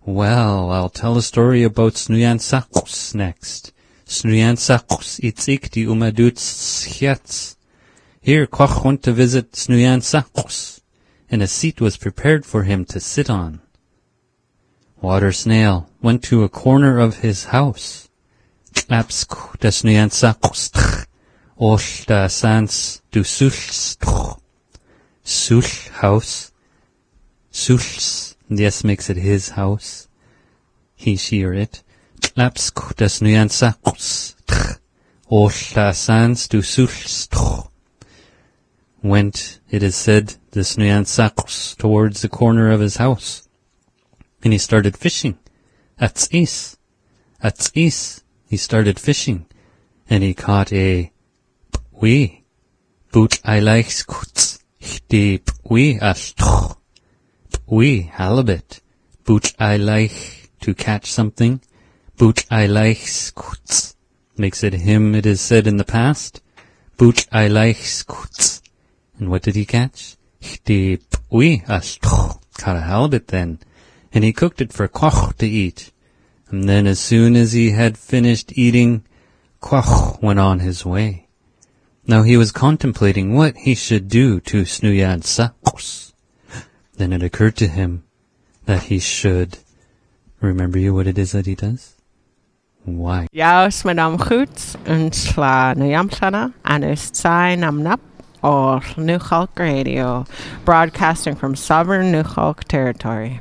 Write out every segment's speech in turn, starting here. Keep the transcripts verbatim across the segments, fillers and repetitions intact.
Well, I'll tell a story about Snujansakus next. Snujansakus itzik di umaduts schiats. Here Koch went to visit Snujansakus, and a seat was prepared for him to sit on. Water Snail went to a corner of his house. Klapsk da Snujansakus tch, osh da sans du sulch tch. Sulch house. Sulch, yes, makes it his house. He, she, or it. Klapsk da Snujansakus tch, osh da sans du sulch tch. Went, it is said, the Snujansakus towards the corner of his house. And he started fishing. At is. At is. He started fishing. And he caught a p'wi. Boot I likes kuts. De p'wi ashtoch. P'wi, halibut. Boot I like to catch something. Boot I likes kuts. Makes it him, it is said in the past. Boot I likes kuts. And what did he catch? De p'wi ashtoch. Caught a halibut then. And he cooked it for Koch to eat. And then as soon as he had finished eating, Koch went on his way. Now he was contemplating what he should do to Snujansakus. Then it occurred to him that he should... Remember you what it is that he does? Why? Jaus madam goed, een sla na yamshana, and is tsai namnap, or Newchalk Radio, broadcasting from sovereign Newchalk territory.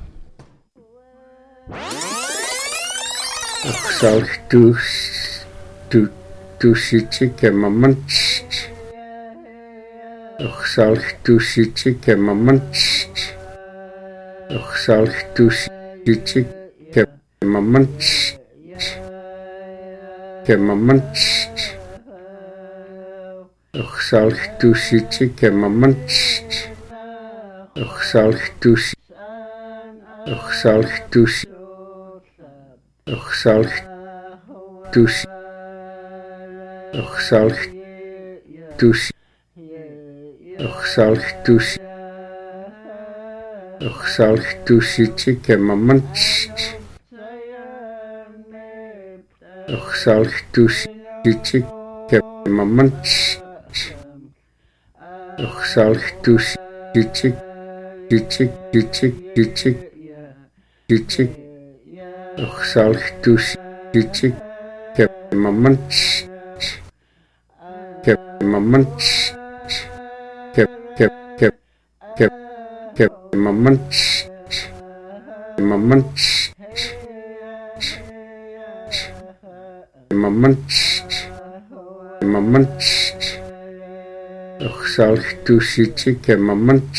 Zal tu tu tu sitje mamant. Och zal tu sitje mamant. Och zal tu sitje mamant. Ke mamant. Och zal tu sitje mamant. Och zal tu Och zal tu Och zal dus Och zal dus Och zal dus Och zal dus itje mamant. Och zal dus itje mamant. Och zal dus itje itje itje itje itje Och zal dus itje mamant. Ke mamant. Ke ke ke ke ke mamant. Mamant. Mamant. Mamant. Och zal dus itje mamant.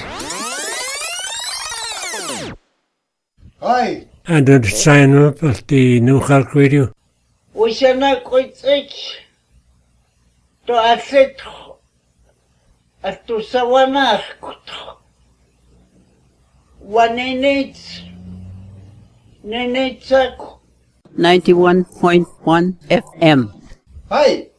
Hi. And then sign up at the Newchalk Radio. We shall not quit it. To asset at to sawana. One in it. Ninetsak. ninety-one point one F M. Hi.